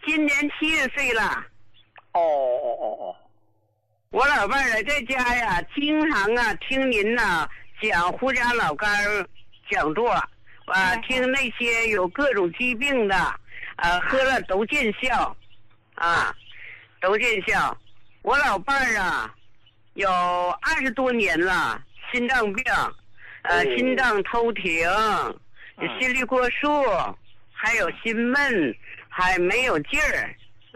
今年70岁了。我老伴儿在家呀，经常听您讲胡家老干讲座，听那些有各种疾病的，喝了都见效，都见效。我老伴儿有20多年了，心脏病，心脏偷停，心率过速，还有心闷，还没有劲儿，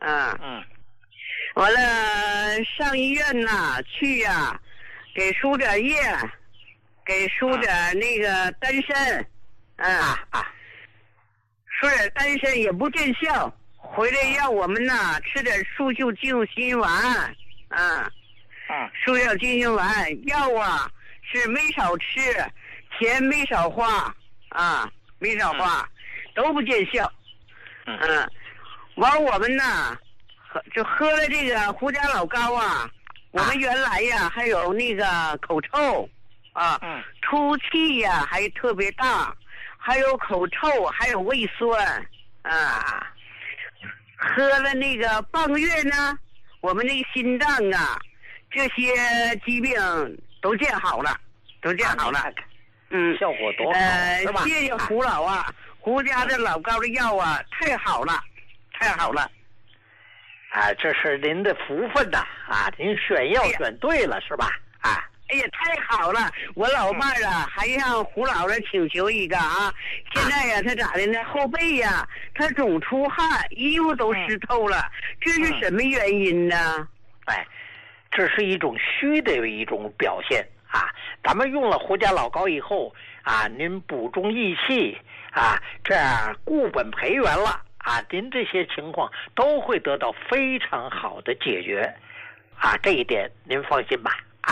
完了上医院去给输点液，给输点那个丹参，输点丹参也不见效，回来让我们吃点速效救心丸，速效救心丸药是没少吃，钱没少花，没少花，都不见效，完我们就喝了这个胡家老膏我们原来还有那个口臭出气还特别大，还有口臭，还有胃酸喝了那个半个月呢，我们那个心脏这些疾病都见好了， 效果多好，是吧？ 谢谢胡老胡家的老膏的药太好了，太好了。 这是您的福分您选药选对了，是吧？ 哎呀，太好了！我老伴儿还向胡老师请求一个现在他咋的呢？后背他总出汗，衣服都湿透了，这是什么原因呢？ 这是一种虚的一种表现咱们用了胡家老膏以后您补中益气这样固本培元了您这些情况都会得到非常好的解决这一点您放心吧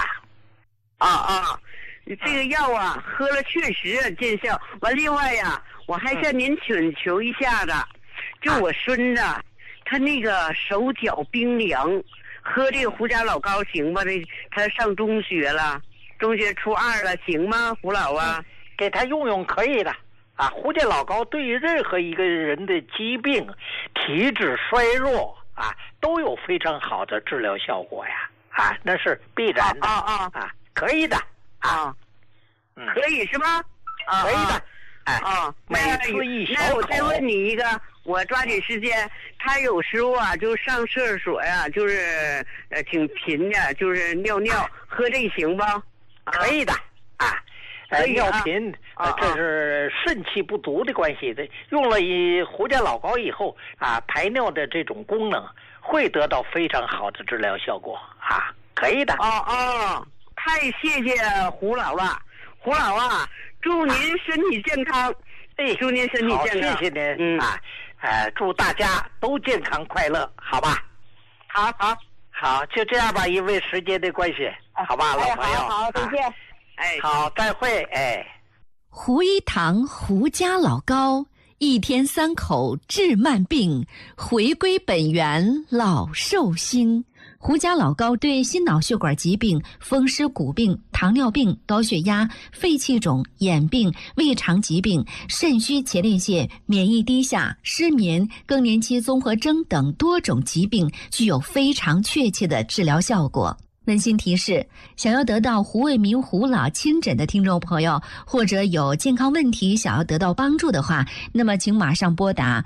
这个药喝了确实见效。完另外我还向您请求一下子，就我孙子他那个手脚冰凉，喝这个胡家老膏行吗？他上中学了，中学初2了，行吗？胡老给他用用可以的胡家老膏对于任何一个人的疾病、体质衰弱都有非常好的治疗效果那是必然的可以的可以是吧？ 可以的每次一小口。 那我再问你一个，我抓紧时间。他有时候就上厕所就是挺频的，就是尿尿，喝这行不？ 可以的尿频这是肾气不足的关系的。用了胡家老膏以后排尿的这种功能会得到非常好的治疗效果可以的。 太谢谢胡老了，胡老祝您身体健康。祝您身体健康。 谢谢您祝大家都健康快乐，好吧？好，就这样吧，因为时间的关系，好吧，老朋友。 好，再见。 好，再会。 胡一堂胡家老膏，1天3口治慢病，回归本源老寿星。胡家老膏对心脑血管疾病、风湿骨病、糖尿病、高血压、肺气肿、眼病、胃肠疾病、肾虚前列腺、免疫低下、失眠、更年期综合征等多种疾病具有非常确切的治疗效果。温馨提示：想要得到胡卫民胡老亲诊的听众朋友，或者有健康问题想要得到帮助的话，那么请马上拨打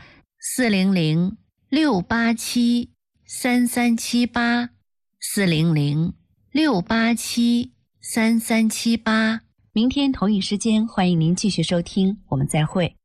400-687-3378，400-687-3378。明天同一时间，欢迎您继续收听，我们再会。